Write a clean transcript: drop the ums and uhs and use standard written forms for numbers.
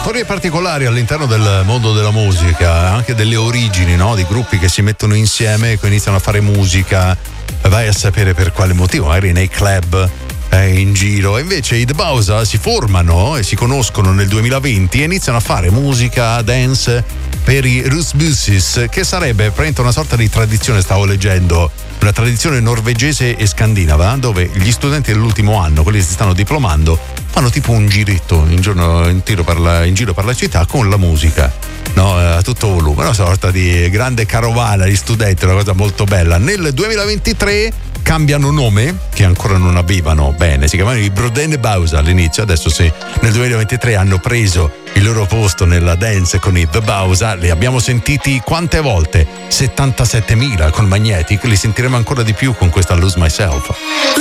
Storie particolari all'interno del mondo della musica, anche delle origini, no? Di gruppi che si mettono insieme e iniziano a fare musica, vai a sapere per quale motivo, magari nei club, in giro. E invece i The Bauza si formano e si conoscono nel 2020 e iniziano a fare musica dance per i Rusbussis, che sarebbe praticamente una sorta di tradizione, stavo leggendo, una tradizione norvegese e scandinava, dove gli studenti dell'ultimo anno, quelli che si stanno diplomando, fanno tipo un giretto in giro per la città con la musica, no? A tutto volume, una sorta di grande carovana di studenti, una cosa molto bella. Nel 2023 cambiano nome, che ancora non avevano bene, si chiamavano i Broden Bauza all'inizio, adesso sì, nel 2023 hanno preso il loro posto nella dance con i The Bauza. Li abbiamo sentiti quante volte? 77.000 con Magnetic, li sentiremo ancora di più con questa Lose Myself.